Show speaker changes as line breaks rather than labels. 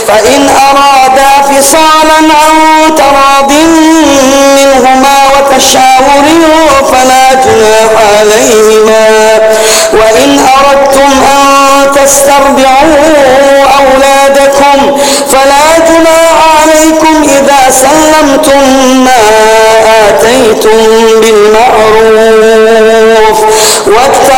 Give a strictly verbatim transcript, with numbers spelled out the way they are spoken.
فإن أرادا فصالا عن تراض منهما وتشاور فلا جناح عليهما وإن أردتم أن تسترضعوا أولادكم فلا جناح عليكم إذا سلمتم ما آتيتم بالمعروف